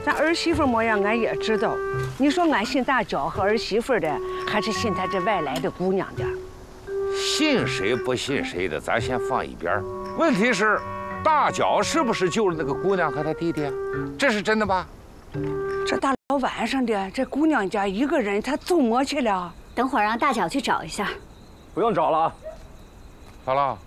咱儿媳妇模样俺也知道。你说俺信大娇和儿媳妇的，还是信他这外来的姑娘的？ 信谁不信谁的，咱先放一边。问题是，大娇是不是救了那个姑娘和她弟弟啊？这是真的吧？ 这大老晚上的，这姑娘家一个人，她走么去了？ 等会儿让大脚去找一下。 不用找了啊。 好了，